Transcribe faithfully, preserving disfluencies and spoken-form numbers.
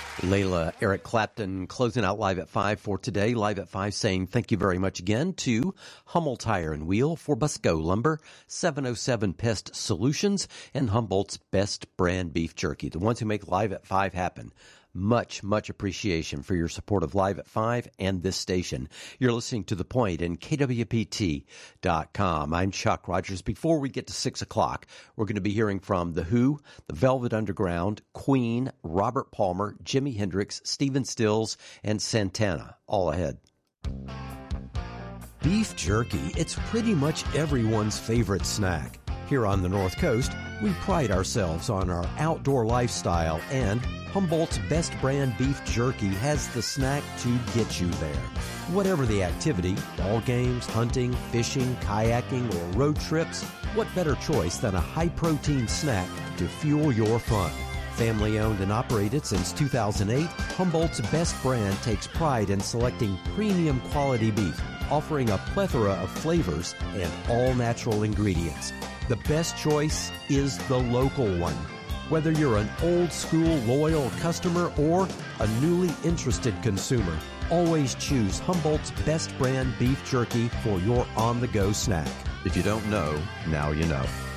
Layla, Eric Clapton closing out Live at five for today. Live at five saying thank you very much again to Hummel Tire and Wheel, for Busco Lumber, seven oh seven Pest Solutions, and Humboldt's Best Brand Beef Jerky, the ones who make Live at five happen. Much, much appreciation for your support of Live at five and this station. You're listening to The Point and K W P T dot com. I'm Chuck Rogers. Before we get to six o'clock, we're going to be hearing from The Who, The Velvet Underground, Queen, Robert Palmer, Jimi Hendrix, Stephen Stills, and Santana. All ahead. Beef jerky, it's pretty much everyone's favorite snack. Here on the North Coast, we pride ourselves on our outdoor lifestyle, and Humboldt's Best Brand Beef Jerky has the snack to get you there. Whatever the activity, ball games, hunting, fishing, kayaking, or road trips, what better choice than a high-protein snack to fuel your fun? Family-owned and operated since two thousand eight, Humboldt's Best Brand takes pride in selecting premium quality beef, offering a plethora of flavors and all-natural ingredients. The best choice is the local one. Whether you're an old-school loyal customer or a newly interested consumer, always choose Humboldt's Best Brand Beef Jerky for your on-the-go snack. If you don't know, now you know.